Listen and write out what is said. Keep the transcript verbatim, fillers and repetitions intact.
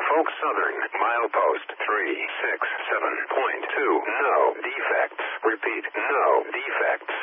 Norfolk Southern, milepost three six seven point two. No defects. Repeat, no defects.